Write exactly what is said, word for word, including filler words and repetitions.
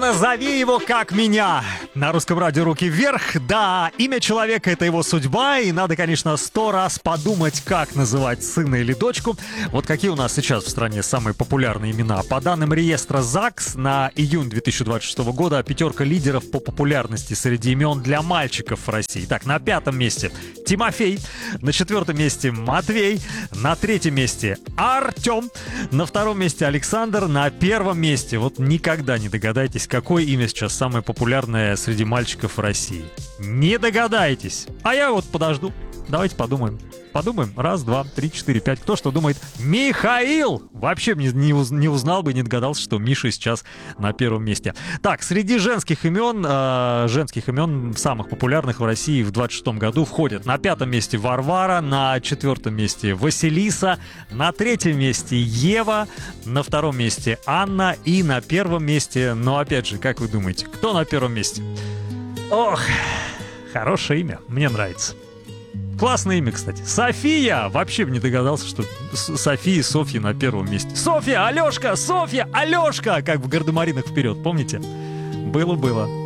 назови его как меня. На русском радио «Руки вверх». Да, имя человека — это его судьба, и надо, конечно, сто раз подумать, как называть сына или дочку. Вот какие у нас сейчас в стране самые популярные имена. По данным реестра ЗАГС, на июнь две тысячи двадцать шестого года пятерка лидеров по популярности среди имен для мальчиков в России. Так, на пятом месте Тимофей, на четвертом месте Матвей, на третьем месте Артем, на втором месте Александр, на первом месте, вот никогда не догадаетесь, какое имя сейчас самое популярное среди мальчиков в России. Не догадаетесь. А я вот подожду. Давайте подумаем. Подумаем. Раз, два, три, четыре, пять. Кто что думает? Михаил! Вообще не, не, уз, не узнал бы, не догадался, что Миша сейчас на первом месте. Так, среди женских имен, э, женских имен самых популярных в России в двадцать шестом году входят на пятом месте Варвара, на четвертом месте Василиса, на третьем месте Ева, на втором месте Анна и на первом месте, но опять же, как вы думаете, кто на первом месте? Ох, хорошее имя, мне нравится. Классное имя, кстати. София! Вообще бы не догадался, что София и Софья на первом месте. Софья, Алешка, Софья, Алешка! Как в «Гардемаринах вперед», помните? Было-было.